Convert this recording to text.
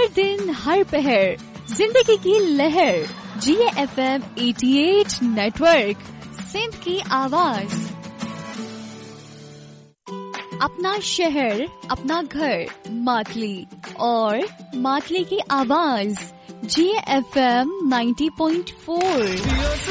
हर दिन हर पहर जिंदगी की लहर, GFM 88 नेटवर्क, सिंध की आवाज। अपना शहर, अपना घर, मातली और मातली की आवाज, GFM 90.4।